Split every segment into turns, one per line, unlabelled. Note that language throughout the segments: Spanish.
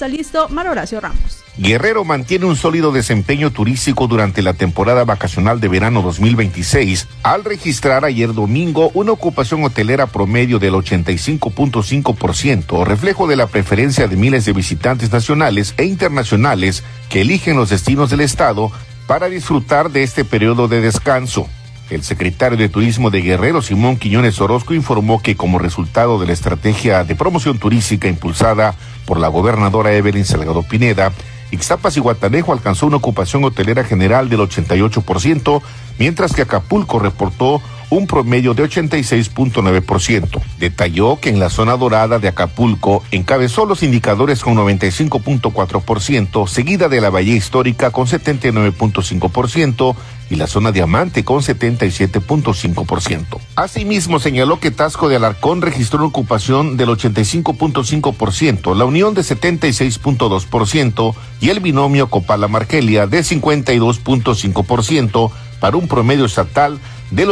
está listo Mario Horacio Ramos.
Guerrero mantiene un sólido desempeño turístico durante la temporada vacacional de verano 2026, al registrar ayer domingo una ocupación hotelera promedio del 85.5%, reflejo de la preferencia de miles de visitantes nacionales e internacionales que eligen los destinos del estado para disfrutar de este periodo de descanso. El secretario de Turismo de Guerrero, Simón Quiñones Orozco, informó que como resultado de la estrategia de promoción turística impulsada por la gobernadora Evelyn Salgado Pineda, Ixtapas y Guatanejo alcanzó una ocupación hotelera general del 88%, mientras que Acapulco reportó un promedio de 86.9%. Detalló que en la zona dorada de Acapulco encabezó los indicadores con 95.4%, seguida de la Bahía Histórica con 79.5% y la zona Diamante con 77.5%. Asimismo, señaló que Taxco de Alarcón registró una ocupación del 85.5%, La Unión de 76.2% y el binomio Copala-Marquelia de 52.5%, para un promedio estatal del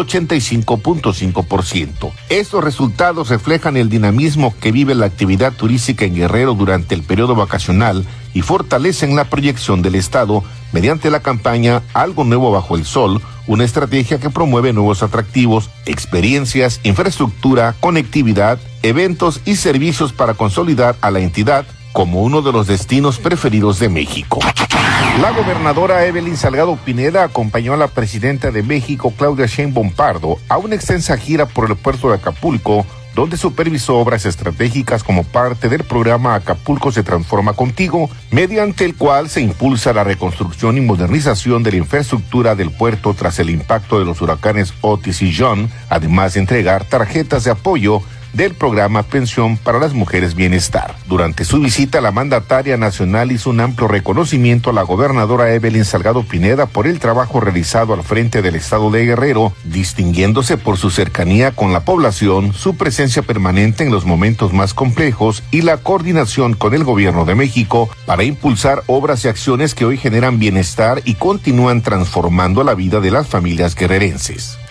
85.5%. Estos resultados reflejan el dinamismo que vive la actividad turística en Guerrero durante el periodo vacacional y fortalecen la proyección del Estado mediante la campaña Algo Nuevo Bajo el Sol, una estrategia que promueve nuevos atractivos, experiencias, infraestructura, conectividad, eventos y servicios para consolidar a la entidad como uno de los destinos preferidos de México. La gobernadora Evelyn Salgado Pineda acompañó a la presidenta de México, Claudia Sheinbaum Pardo, a una extensa gira por el puerto de Acapulco, donde supervisó obras estratégicas como parte del programa Acapulco se transforma contigo, mediante el cual se impulsa la reconstrucción y modernización de la infraestructura del puerto tras el impacto de los huracanes Otis y John, además de entregar tarjetas de apoyo del programa Pensión para las Mujeres Bienestar. Durante su visita, la mandataria nacional hizo un amplio reconocimiento a la gobernadora Evelyn Salgado Pineda por el trabajo realizado al frente del estado de Guerrero, distinguiéndose por su cercanía con la población, su presencia permanente en los momentos más complejos y la coordinación con el gobierno de México para impulsar obras y acciones que hoy generan bienestar y continúan transformando la vida de las familias guerrerenses.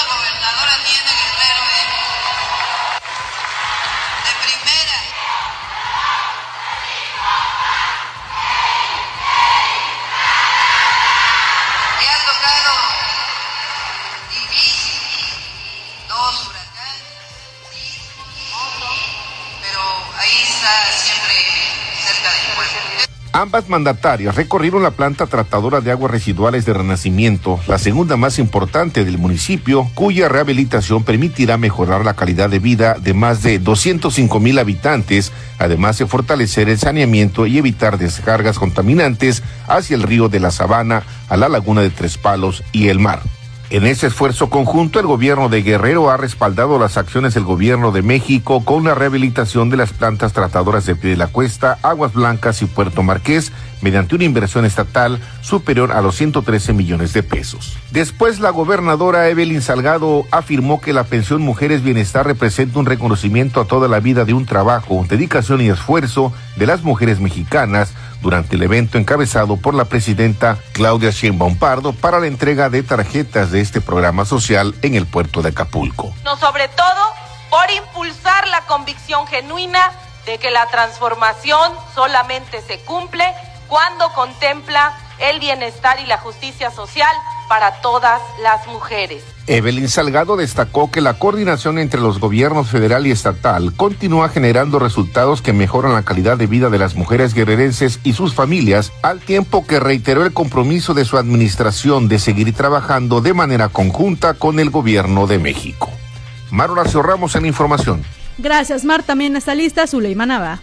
Ambas mandatarias recorrieron la planta tratadora de aguas residuales de Renacimiento, la segunda más importante del municipio, cuya rehabilitación permitirá mejorar la calidad de vida de más de 205,000 habitantes, además de fortalecer el saneamiento y evitar descargas contaminantes hacia el río de la Sabana, a la laguna de Tres Palos y el mar. En ese esfuerzo conjunto, el gobierno de Guerrero ha respaldado las acciones del gobierno de México con la rehabilitación de las plantas tratadoras de Pie de la Cuesta, Aguas Blancas y Puerto Marqués, mediante una inversión estatal superior a los 113 millones de pesos. Después, la gobernadora Evelyn Salgado afirmó que la pensión Mujeres Bienestar representa un reconocimiento a toda la vida de un trabajo, dedicación y esfuerzo de las mujeres mexicanas durante el evento encabezado por la presidenta Claudia Sheinbaum Pardo para la entrega de tarjetas de este programa social en el puerto de Acapulco.
No, sobre todo por impulsar la convicción genuina de que la transformación solamente se cumple cuando contempla el bienestar y la justicia social para todas las mujeres.
Evelyn Salgado destacó que la coordinación entre los gobiernos federal y estatal continúa generando resultados que mejoran la calidad de vida de las mujeres guerrerenses y sus familias, al tiempo que reiteró el compromiso de su administración de seguir trabajando de manera conjunta con el gobierno de México. Mario Horacio Ramos en información.
Gracias, Mar. También está lista Zuleima Nava.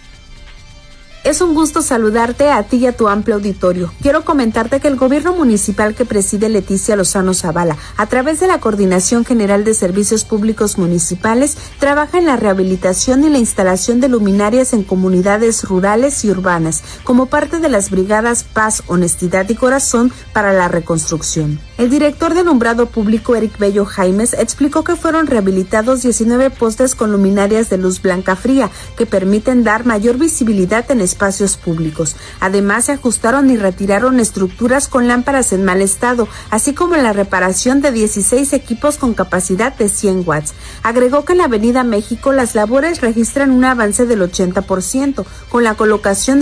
Es un gusto saludarte a ti y a tu amplio auditorio. Quiero comentarte que el gobierno municipal que preside Leticia Lozano Zavala, a través de la Coordinación General de Servicios Públicos Municipales, trabaja en la rehabilitación y la instalación de luminarias en comunidades rurales y urbanas, como parte de las brigadas Paz, Honestidad y Corazón para la reconstrucción. El director del alumbrado público, Eric Bello Jaimes, explicó que fueron rehabilitados 19 postes con luminarias de luz blanca fría, que permiten dar mayor visibilidad en espacios públicos. Además, se ajustaron y retiraron estructuras con lámparas en mal estado, así como la reparación de 16 equipos con capacidad de 100 watts. Agregó que en la Avenida México las labores registran un avance del 80%, con la colocación de